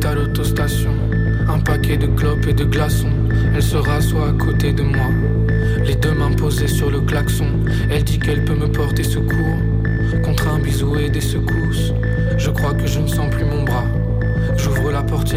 à l'autostation. Un paquet de clopes et de glaçons. Elle se rassoit à côté de moi, les deux mains posées sur le klaxon. Elle dit qu'elle peut me porter secours contre un bisou et des secours.